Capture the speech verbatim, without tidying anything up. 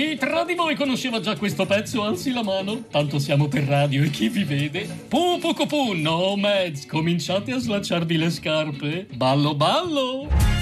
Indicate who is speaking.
Speaker 1: Chi tra di voi conosceva già questo pezzo alzi la mano, tanto siamo per radio e chi vi vede. Pu pu cu pu, no meds, cominciate a slacciarvi le scarpe. Ballo ballo!